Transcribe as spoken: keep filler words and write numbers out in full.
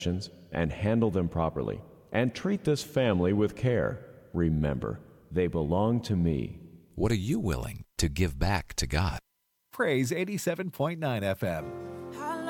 and handle them properly. And treat this family with care. Remember, they belong to me. What are you willing to give back to God? Praise eighty-seven point nine F M.